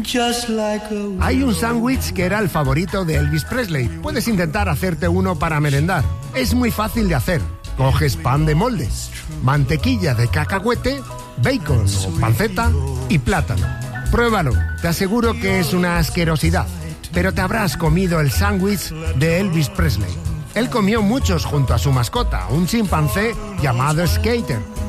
Hay un sándwich que era el favorito de Elvis Presley. Puedes intentar hacerte uno para merendar. Es muy fácil de hacer. Coges pan de molde, mantequilla de cacahuete, bacon o panceta y plátano. Pruébalo, te aseguro que es una asquerosidad, pero te habrás comido el sándwich de Elvis Presley. Él comió muchos junto a su mascota, un chimpancé llamado Skater.